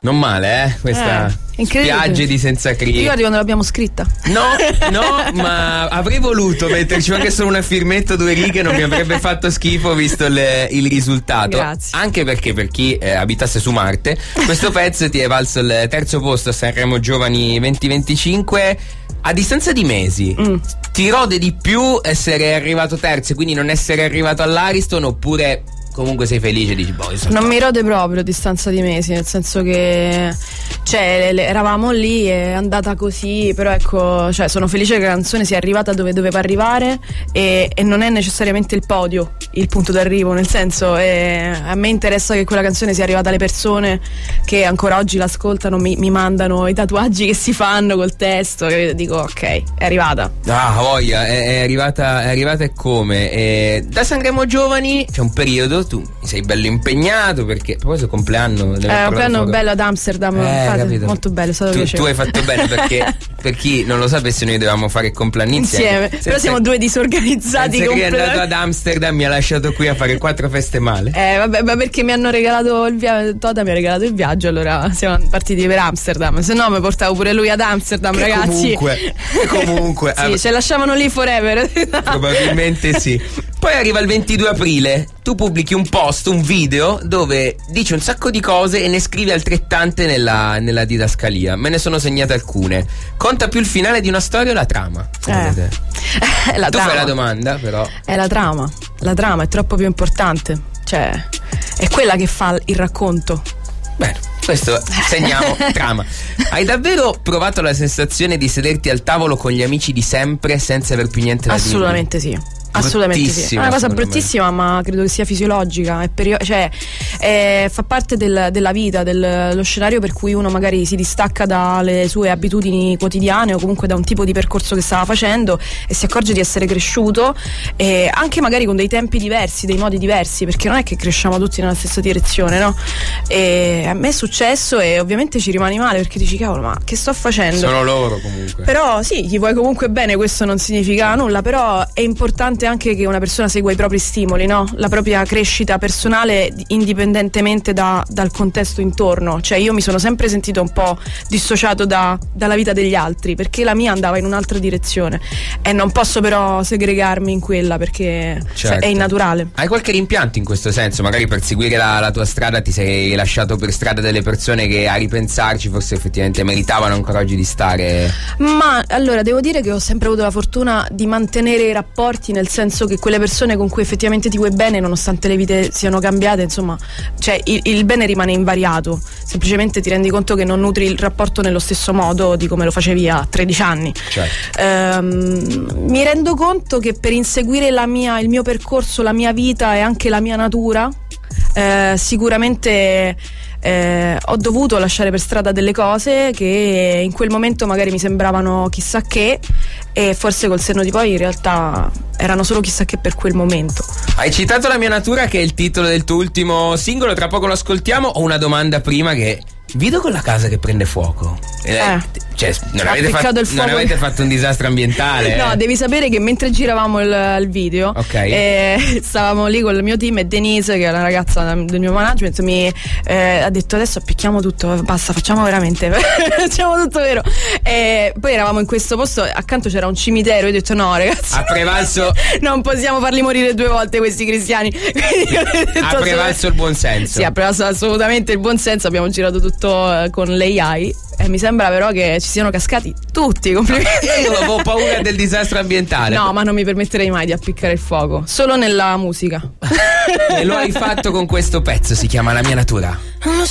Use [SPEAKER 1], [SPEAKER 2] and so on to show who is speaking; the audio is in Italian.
[SPEAKER 1] Non male, questa spiagge di Senza Cri.
[SPEAKER 2] Ti ricordi quando l'abbiamo scritta?
[SPEAKER 1] No, ma avrei voluto metterci anche solo una firmetta, 2 righe, non mi avrebbe fatto schifo visto il risultato.
[SPEAKER 2] Grazie.
[SPEAKER 1] Anche perché per chi abitasse su Marte, questo pezzo ti è valso il 3° posto a Sanremo Giovani 2025 a distanza di mesi. Ti rode di più essere arrivato terzo e quindi non essere arrivato all'Ariston, oppure comunque sei felice e dici
[SPEAKER 2] non mi rode proprio a distanza di mesi, nel senso che eravamo lì, è andata così, però ecco, sono felice che la canzone sia arrivata dove doveva arrivare e non è necessariamente il podio il punto d'arrivo, nel senso a me interessa che quella canzone sia arrivata alle persone che ancora oggi l'ascoltano, mi mandano i tatuaggi che si fanno col testo, e dico ok, è arrivata.
[SPEAKER 1] Voglia, è arrivata e come? Da Sanremo Giovani c'è un periodo, tu sei bello impegnato perché poi il compleanno
[SPEAKER 2] bello ad Amsterdam, molto bello, è stato piacevole.
[SPEAKER 1] Tu hai fatto bene perché per chi non lo sapesse noi dovevamo fare il compleanno insieme.
[SPEAKER 2] Però siamo 2 disorganizzati.
[SPEAKER 1] Che è andato ad Amsterdam, mi ha lasciato qui a fare 4 feste male.
[SPEAKER 2] Vabbè, ma perché mi hanno regalato il viaggio, Toda mi ha regalato il viaggio, allora siamo partiti per Amsterdam, se no mi portavo pure lui ad Amsterdam, ragazzi.
[SPEAKER 1] Comunque
[SPEAKER 2] sì, ce lasciavano lì forever.
[SPEAKER 1] Probabilmente sì. Poi arriva il 22 aprile, tu pubblichi un post, un video dove dici un sacco di cose e ne scrivi altrettante nella didascalia. Me ne sono segnate alcune. Conta più il finale di una storia o la trama? Tu fai la domanda, però. È la trama.
[SPEAKER 2] La trama è troppo più importante. È quella che fa il racconto.
[SPEAKER 1] Bene, questo segniamo trama. Hai davvero provato la sensazione di sederti al tavolo con gli amici di sempre senza aver più niente da dire?
[SPEAKER 2] Assolutamente sì. Assolutamente sì. È una cosa bruttissima, ma credo che sia fisiologica. Fa parte della vita, dello scenario per cui uno magari si distacca dalle sue abitudini quotidiane o comunque da un tipo di percorso che stava facendo e si accorge di essere cresciuto, anche magari con dei tempi diversi, dei modi diversi, perché non è che cresciamo tutti nella stessa direzione, no? E a me è successo e ovviamente ci rimani male perché dici cavolo, ma che sto facendo?
[SPEAKER 1] Sono loro comunque.
[SPEAKER 2] Però sì, gli vuoi comunque bene, questo non significa nulla, però è importante anche che una persona segua i propri stimoli, no? La propria crescita personale indipendentemente dal contesto intorno. Io mi sono sempre sentito un po' dissociato dalla vita degli altri perché la mia andava in un'altra direzione e non posso però segregarmi in quella perché è innaturale.
[SPEAKER 1] Hai qualche rimpianto in questo senso? Magari per seguire la tua strada ti sei lasciato per strada delle persone che a ripensarci forse effettivamente meritavano ancora oggi di stare?
[SPEAKER 2] Ma allora devo dire che ho sempre avuto la fortuna di mantenere i rapporti, nel senso che quelle persone con cui effettivamente ti vuoi bene, nonostante le vite siano cambiate, insomma, il bene rimane invariato, semplicemente ti rendi conto che non nutri il rapporto nello stesso modo di come lo facevi a 13 anni. Mi rendo conto che per inseguire il mio percorso, la mia vita e anche la mia natura, sicuramente ho dovuto lasciare per strada delle cose che in quel momento magari mi sembravano chissà che, e forse col senno di poi in realtà erano solo chissà che per quel momento.
[SPEAKER 1] Hai citato La mia natura, che è il titolo del tuo ultimo singolo, tra poco lo ascoltiamo. Ho una domanda prima che vedo con la casa che prende fuoco. Non avete fatto un disastro ambientale?
[SPEAKER 2] No, devi sapere che mentre giravamo il video, stavamo lì con il mio team e Denise, che è la ragazza del mio management, mi ha detto adesso appicchiamo tutto, basta, facciamo veramente facciamo tutto vero. E poi eravamo in questo posto, accanto c'era un cimitero, io ho detto no ragazzi,
[SPEAKER 1] ha prevalso
[SPEAKER 2] non possiamo farli morire 2 volte questi cristiani.
[SPEAKER 1] Ha prevalso il buon senso.
[SPEAKER 2] Sì, ha prevalso assolutamente il buon senso. Abbiamo girato tutto con l'AI e mi sembra però che ci siano cascati tutti. Complimenti.
[SPEAKER 1] Io avevo paura del disastro ambientale.
[SPEAKER 2] No, ma non mi permetterei mai di appiccare il fuoco, solo nella musica.
[SPEAKER 1] E lo hai fatto con questo pezzo, si chiama La mia natura.
[SPEAKER 3] Non lo